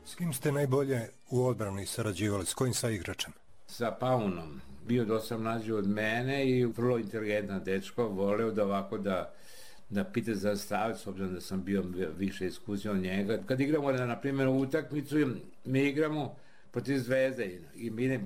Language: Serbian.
S kim ste najbolje u odbrani sarađivali, s kojim sa igračem? Sa Paunom. Bio dosta mlađi od mene i vrlo inteligentan dečko, voleo da ovako da pita za stav, s obzirom da sam bio više iskusan od njega. Kad igramo, na primjer, u utakmicu, mi igramo protiv Zvezde i mi